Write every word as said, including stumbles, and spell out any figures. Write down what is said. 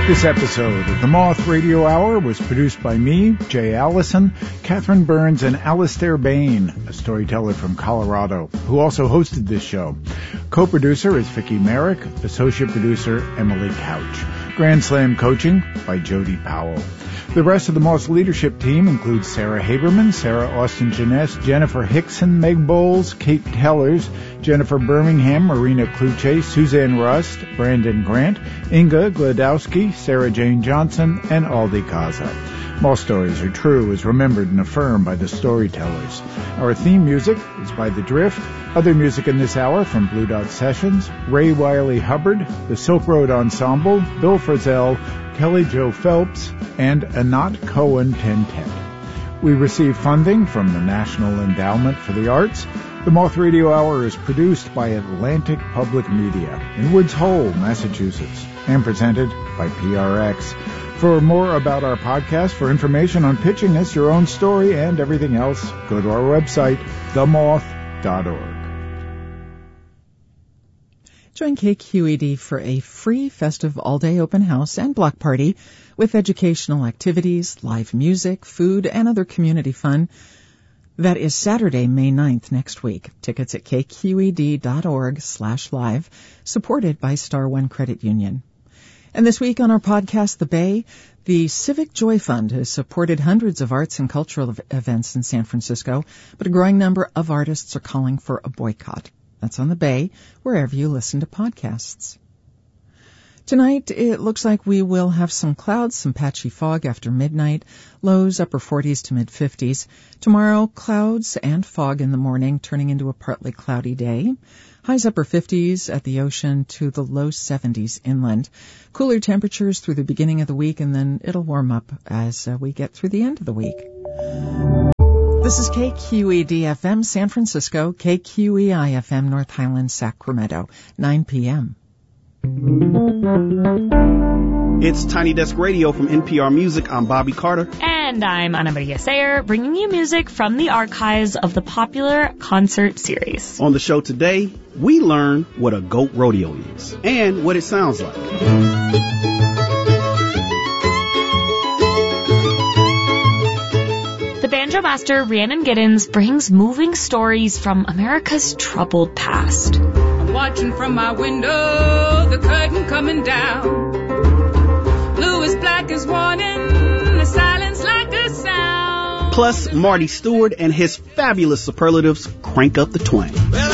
This episode of the Moth Radio Hour was produced by me, Jay Allison, Catherine Burns, and Alistair Bain, a storyteller from Colorado, who also hosted this show. Co-producer is Vicki Merrick, associate producer Emily Couch. Grand Slam coaching by Jody Powell. The rest of the Moss leadership team includes Sarah Haberman, Sarah Austin Jeunesse, Jennifer Hickson, Meg Bowles, Kate Tellers, Jennifer Birmingham, Marina Kluche, Suzanne Rust, Brandon Grant, Inga Gladowski, Sarah Jane Johnson, and Aldi Kaza. Moss stories are true as remembered and affirmed by the storytellers. Our theme music is by The Drift. Other music in this hour from Blue Dot Sessions, Ray Wiley Hubbard, the Silk Road Ensemble, Bill Frisell, Kelly Jo Phelps, and Anat Cohen Tentet. We receive funding from the National Endowment for the Arts. The Moth Radio Hour is produced by Atlantic Public Media in Woods Hole, Massachusetts, and presented by P R X. For more about our podcast, for information on pitching us your own story and everything else, go to our website, the moth dot org. Join K Q E D for a free festive all-day open house and block party with educational activities, live music, food, and other community fun. That is Saturday, May ninth, next week. Tickets at k q e d dot org slash live, supported by Star One Credit Union. And this week on our podcast, The Bay, the Civic Joy Fund has supported hundreds of arts and cultural events in San Francisco, but a growing number of artists are calling for a boycott. That's on The Bay, wherever you listen to podcasts. Tonight, it looks like we will have some clouds, some patchy fog after midnight, lows upper forties to mid-fifties. Tomorrow, clouds and fog in the morning, turning into a partly cloudy day. Highs upper fifties at the ocean to the low seventies inland. Cooler temperatures through the beginning of the week, and then it'll warm up as uh, we get through the end of the week. This is K Q E D F M San Francisco, K Q E I F M North Highlands, Sacramento, nine p.m. It's Tiny Desk Radio from N P R Music. I'm Bobby Carter. And I'm Ana Maria Sayer, bringing you music from the archives of the popular concert series. On the show today, we learn what a goat rodeo is and what it sounds like. The banjo master Rhiannon Giddens brings moving stories from America's troubled past. I'm watching from my window, the curtain coming down. Blue as black as warning, the silence like a sound. Plus, Marty Stewart and his fabulous superlatives crank up the twang. Well,